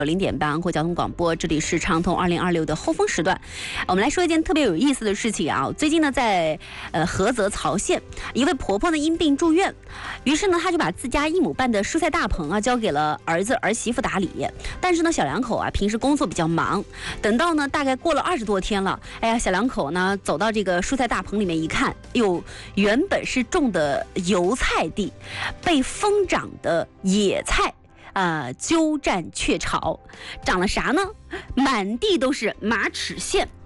0点半或交通广播，这里是畅通2026的后风时段。我们来说一件特别有意思的事情啊！最近呢，在菏泽曹县，一位婆婆呢因病住院，于是呢，她就把自家1亩半的蔬菜大棚啊交给了儿子儿媳妇打理。但是呢，小两口啊平时工作比较忙，等到呢大概过了20多天了，哎呀，小两口呢走到这个蔬菜大棚里面一看，哟，原本是种的油菜地，被疯长的野菜鸠占鹊巢，长了啥呢？满地都是马齿苋，